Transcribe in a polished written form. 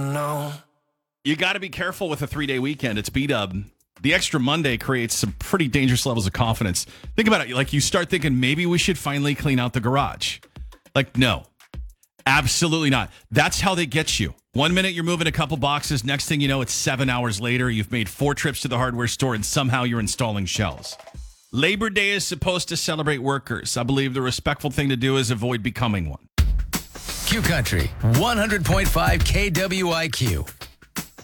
No. You got to be careful with a 3-day weekend. It's B-Dub. The extra Monday creates some pretty dangerous levels of confidence. Think about it. Like, you start thinking, maybe we should finally clean out the garage. Like, no, absolutely not. That's how they get you. 1 minute you're moving a couple boxes. Next thing you know, it's 7 hours later. You've made 4 trips to the hardware store and somehow you're installing shelves. Labor Day is supposed to celebrate workers. I believe the respectful thing to do is avoid becoming one. Q Country 100.5 KWIQ.